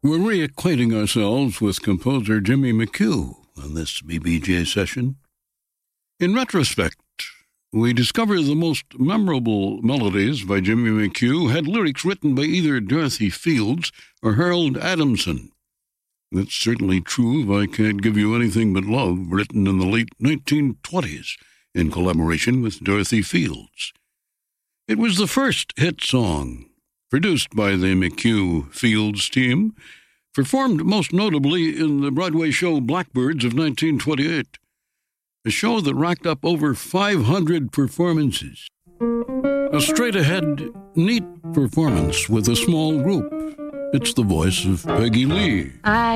We're reacquainting ourselves with composer Jimmy McHugh on this BBJ session. In retrospect, we discover the most memorable melodies by Jimmy McHugh had lyrics written by either Dorothy Fields or Harold Adamson. That's certainly true of I Can't Give You Anything But Love, written in the late 1920s in collaboration with Dorothy Fields. It was the first hit song, produced by the McHugh-Fields team, performed most notably in the Broadway show Blackbirds of 1928, a show that racked up over 500 performances. A straight-ahead, neat performance with a small group. It's the voice of Peggy Lee.